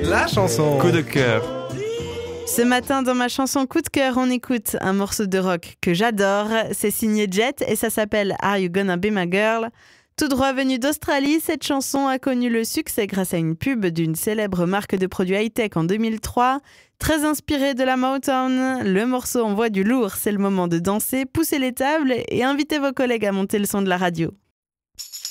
La chanson coup de cœur. Ce matin, dans ma chanson coup de cœur, on écoute un morceau de rock que j'adore. C'est signé Jet et ça s'appelle Are You Gonna Be My Girl? Tout droit venu d'Australie, cette chanson a connu le succès grâce à une pub d'une célèbre marque de produits high-tech en 2003. Très inspiré de la Motown, le morceau envoie du lourd. C'est le moment de danser, pousser les tables et inviter vos collègues à monter le son de la radio.